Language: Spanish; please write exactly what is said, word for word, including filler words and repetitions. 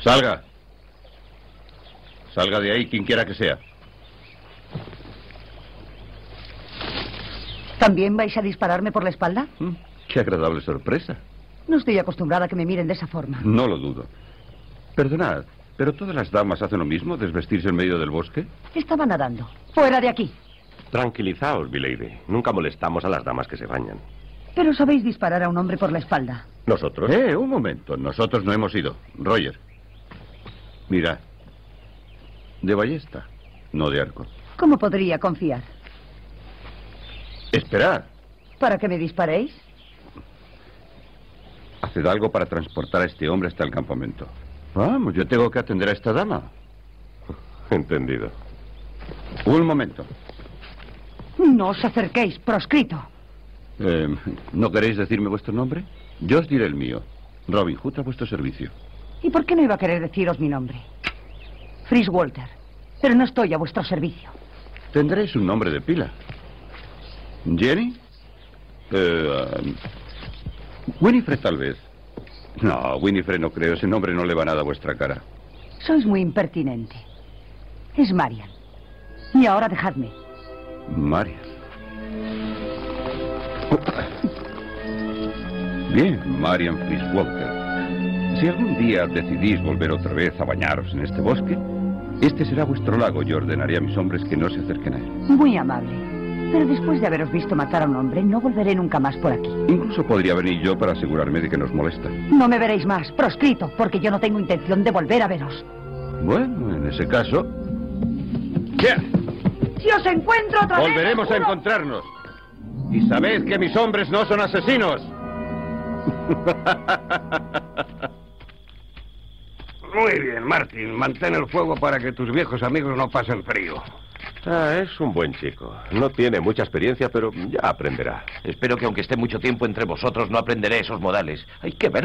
Salga. Salga de ahí quien quiera que sea. ¿También vais a dispararme por la espalda? Mm, Qué agradable sorpresa. No estoy acostumbrada a que me miren de esa forma. No lo dudo. Perdonad, ¿pero todas las damas hacen lo mismo, desvestirse en medio del bosque? Estaba nadando. ¡Fuera de aquí! Tranquilizaos, milady. Nunca molestamos a las damas que se bañan. Pero sabéis disparar a un hombre por la espalda. ¿Nosotros? Eh, un momento. Nosotros no hemos ido. Roger. Mira. De ballesta, no de arco. ¿Cómo podría confiar? Esperad. ¿Para que me disparéis? Haced algo para transportar a este hombre hasta el campamento. Vamos, yo tengo que atender a esta dama. Entendido. Un momento. No os acerquéis, proscrito. Eh, ¿No queréis decirme vuestro nombre? Yo os diré el mío. Robin Hood a vuestro servicio. ¿Y por qué no iba a querer deciros mi nombre? Fritz Walter. Pero no estoy a vuestro servicio. Tendréis un nombre de pila. ¿Jenny? Eh, um, Winifred, tal vez. No, Winifred no creo. Ese nombre no le va nada a vuestra cara. Sois muy impertinente. Es Marian. Y ahora dejadme. Marian. Bien, Marian Fitzwalter. Si algún día decidís volver otra vez a bañaros en este bosque, este será vuestro lago y ordenaré a mis hombres que no se acerquen a él. Muy amable. Pero después de haberos visto matar a un hombre, no volveré nunca más por aquí. Incluso podría venir yo para asegurarme de que nos molesta. No me veréis más, proscrito, porque yo no tengo intención de volver a veros. Bueno, en ese caso... ¡Ya! ¡Si os encuentro otra vez! Volveremos a encontrarnos. Y sabed que mis hombres no son asesinos. Muy bien, Martin. Mantén el fuego para que tus viejos amigos no pasen frío. Ah, es un buen chico. No tiene mucha experiencia, pero ya aprenderá. Espero que aunque esté mucho tiempo entre vosotros no aprenderé esos modales. Hay que ver